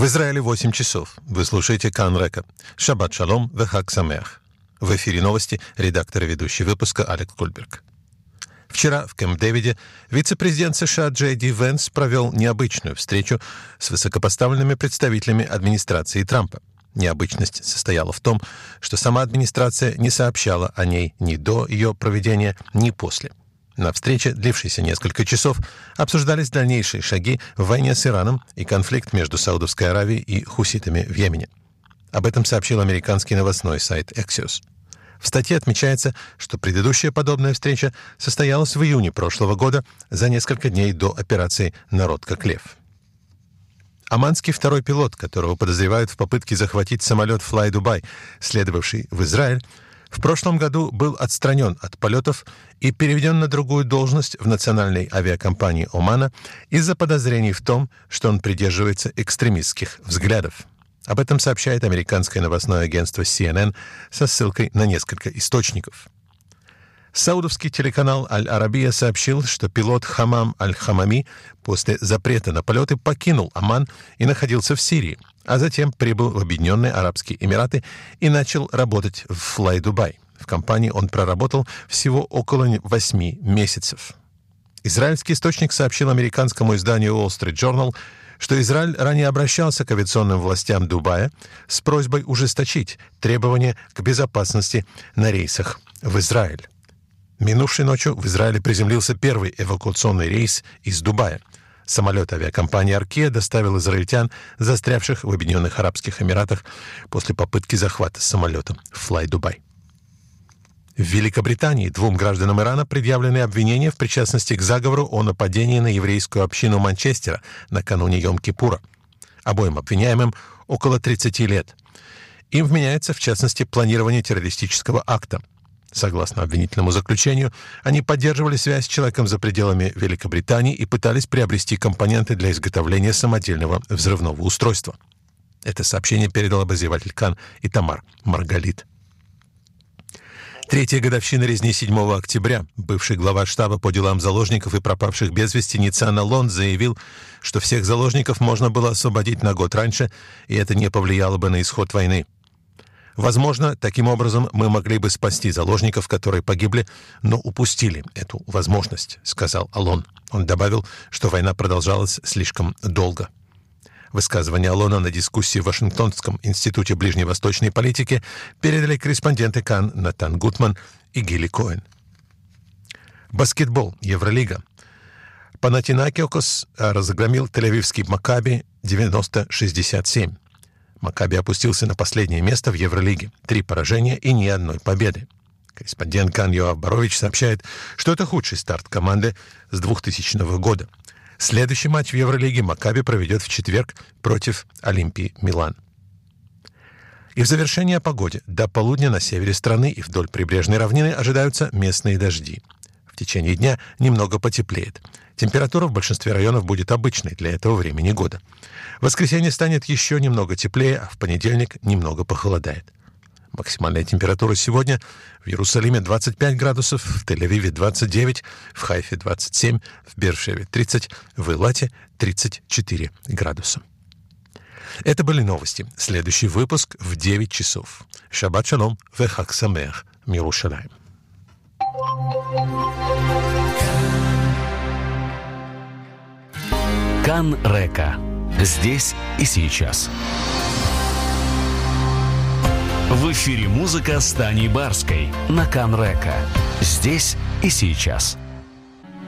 В Израиле 8 часов. Вы слушаете Кан Река. Шаббат шалом вехаг самеах. В эфире новости, редактор и ведущий выпуска Алекс Кольберг. Вчера в Кэмп-Дэвиде вице-президент США Джей Ди Венс провел необычную встречу с высокопоставленными представителями администрации Трампа. Необычность состояла в том, что сама администрация не сообщала о ней ни до ее проведения, ни после. На встрече, длившейся несколько часов, обсуждались дальнейшие шаги в войне с Ираном и конфликт между Саудовской Аравией и хуситами в Йемене. Об этом сообщил американский новостной сайт Axios. В статье отмечается, что предыдущая подобная встреча состоялась в июне прошлого года, за несколько дней до операции «Народ как лев». Оманский второй пилот, которого подозревают в попытке захватить самолет Fly Dubai, следовавший в Израиль, в прошлом году был отстранен от полетов и переведен на другую должность в национальной авиакомпании Омана из-за подозрений в том, что он придерживается экстремистских взглядов. Об этом сообщает американское новостное агентство CNN со ссылкой на несколько источников. Саудовский телеканал Аль-Арабия сообщил, что пилот Хамам Аль-Хамами после запрета на полеты покинул Оман и находился в Сирии, а затем прибыл в Объединенные Арабские Эмираты и начал работать в Fly Dubai. В компании он проработал всего около 8 месяцев. Израильский источник сообщил американскому изданию Wall Street Journal, что Израиль ранее обращался к авиационным властям Дубая с просьбой ужесточить требования к безопасности на рейсах в Израиль. Минувшей ночью в Израиле приземлился первый эвакуационный рейс из Дубая. Самолет авиакомпании «Аркея» доставил израильтян, застрявших в Объединенных Арабских Эмиратах после попытки захвата самолета в Fly Dubai. В Великобритании 2 гражданам Ирана предъявлены обвинения в причастности к заговору о нападении на еврейскую общину Манчестера накануне Йом-Кипура. Обоим обвиняемым около 30 лет. Им вменяется, в частности, планирование террористического акта. Согласно обвинительному заключению, они поддерживали связь с человеком за пределами Великобритании и пытались приобрести компоненты для изготовления самодельного взрывного устройства. Это сообщение передал обозреватель Кан Итамар Маргалит. 3-я годовщина резни 7 октября. Бывший глава штаба по делам заложников и пропавших без вести Ницан Алон заявил, что всех заложников можно было освободить на год раньше, и это не повлияло бы на исход войны. Возможно, таким образом мы могли бы спасти заложников, которые погибли, но упустили эту возможность, сказал Алон. Он добавил, что война продолжалась слишком долго. Высказывание Алона на дискуссии в Вашингтонском институте ближневосточной политики передали корреспонденты Кан Натан Гутман и Гили Коэн. Баскетбол. Евролига. Панатинайкос разгромил Тель-Авивский Маккаби 90-67. Маккаби опустился на последнее место в Евролиге. 3 поражения и ни одной победы. Корреспондент Кан Йоав Борович сообщает, что это худший старт команды с 2000 года. Следующий матч в Евролиге Маккаби проведет в четверг против Олимпии Милан. И в завершение о погоде. До полудня на севере страны и вдоль прибрежной равнины ожидаются местные дожди. В течение дня немного потеплеет. Температура в большинстве районов будет обычной для этого времени года. В воскресенье станет еще немного теплее, а в понедельник немного похолодает. Максимальная температура сегодня в Иерусалиме 25 градусов, в Тель-Авиве 29, в Хайфе 27, в Беэр-Шеве 30, в Эйлате 34 градуса. Это были новости. Следующий выпуск в 9 часов. Шаббат шалом вехаг самеах мирушалаем. Кан Река. Здесь и сейчас. В эфире музыка с Таней Барской на Кан Река. Здесь и сейчас.